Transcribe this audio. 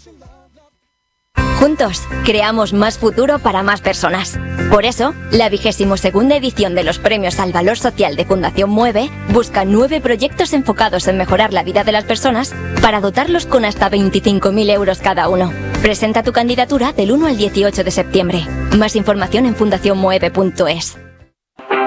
Juntos, creamos más futuro para más personas. Por eso, la 22ª edición de los Premios al Valor Social de Fundación Mueve busca 9 proyectos enfocados en mejorar la vida de las personas para dotarlos con hasta 25.000 euros cada uno. Presenta tu candidatura del 1 al 18 de septiembre. Más información en fundacionmueve.es.